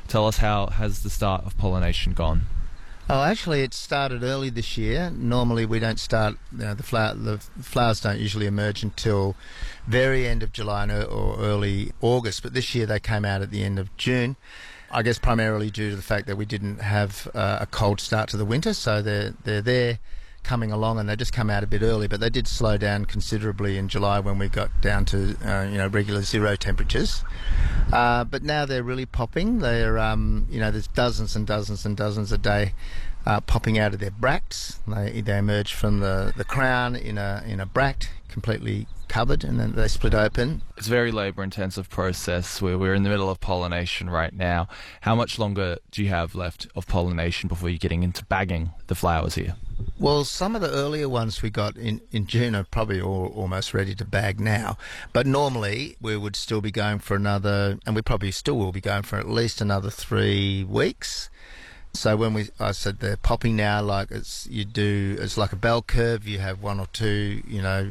Tell us, how has the start of pollination gone? Oh, actually, it started early this year. Normally, we don't start. The flowers don't usually emerge until very end of July or early August. But this year, they came out at the end of June. I guess primarily due to the fact that we didn't have a cold start to the winter, so they're there coming along, and they just come out a bit early. But they did slow down considerably in July when we got down to regular zero temperatures. But now they're really popping. They're there's dozens and dozens and dozens a day popping out of their bracts. They emerge from the crown in a bract, completely covered, and then they split open. It's a very labour-intensive process. We're in the middle of pollination right now. How much longer do you have left of pollination before you're getting into bagging the flowers here? Well, some of the earlier ones we got in June are probably almost ready to bag now. But normally we would still be going for another, and we probably still will be going for at least another 3 weeks. So when I said they're popping now, like it's like a bell curve. You have 1 or 2,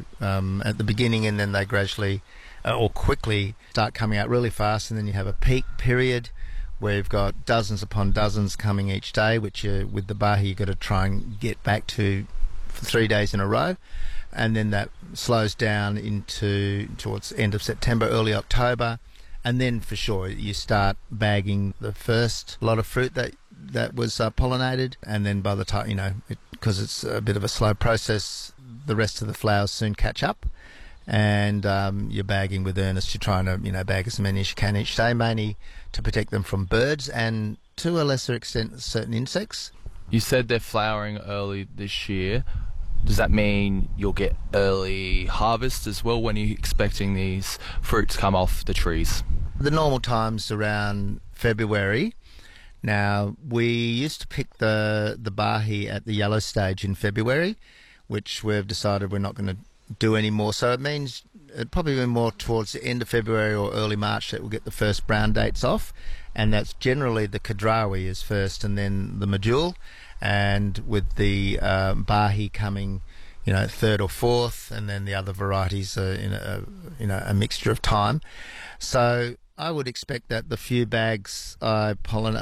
at the beginning, and then they gradually or quickly start coming out really fast, and then you have a peak period where you've got dozens upon dozens coming each day, which with the Bahi you've got to try and get back to for 3 days in a row. And then that slows down towards the end of September, early October. And then for sure you start bagging the first lot of fruit that was pollinated. And then by the time, because it's a bit of a slow process, the rest of the flowers soon catch up. And you're bagging with earnest. You're trying to, bag as many as you can each day, mainly to protect them from birds and to a lesser extent certain insects. You said they're flowering early this year. Does that mean you'll get early harvest as well? When are you expecting these fruits to come off the trees? The normal time's around February. Now, we used to pick the Bahi at the yellow stage in February, which we've decided we're not going to do anymore. So it means it'd probably be more towards the end of February or early March that we'll get the first brown dates off. And that's generally the Kadrawi is first and then the Medjool. And with the Bahi coming, third or fourth, and then the other varieties are in a mixture of time. So I would expect that the few bunches I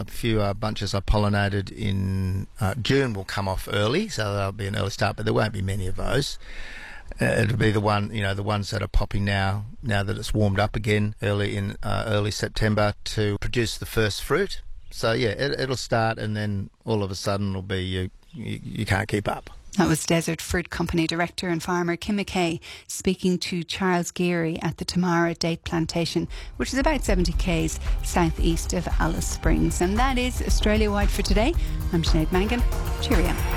pollinated in June will come off early, so there'll be an early start, but there won't be many of those. It'll be the ones that are popping now that it's warmed up again early September to produce the first fruit. So yeah, it'll start, and then all of a sudden it'll be you can't keep up. That was Desert Fruit Company Director and Farmer Kim McKay speaking to Charles Geary at the Tamara Date Plantation, which is about 70 k's southeast of Alice Springs. And that is Australia Wide for today. I'm Sinead Mangan. Cheerio.